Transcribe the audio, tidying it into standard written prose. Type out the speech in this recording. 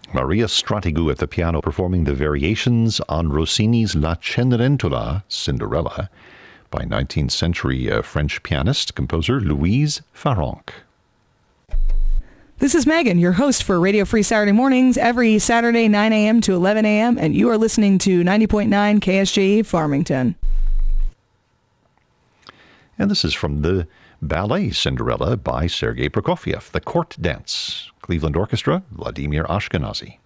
Maria Strategou at the piano performing the variations on Rossini's La Cenerentola, Cinderella, by 19th century French pianist, composer Louise Farrenc. This is Megan, your host for Radio Free Saturday Mornings, every Saturday 9 a.m. to 11 a.m., and you are listening to 90.9 KSJE Farmington. And this is from the ballet Cinderella by Sergei Prokofiev, the court dance. Cleveland Orchestra, Vladimir Ashkenazy.